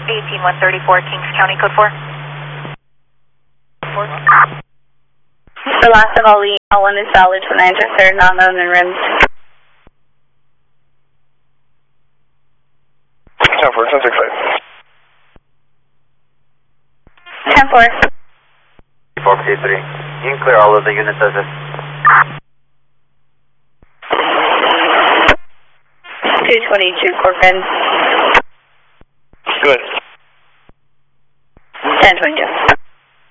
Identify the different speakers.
Speaker 1: 18134, Kings County, code 4.
Speaker 2: The last of all, all one is valid when I enter third, not known and rims.
Speaker 3: 10-4, 10-6-5.
Speaker 2: 10-4.
Speaker 4: 4K3. You can clear all of the units as if.
Speaker 2: 222, Corbin.
Speaker 3: Good.
Speaker 2: 1022.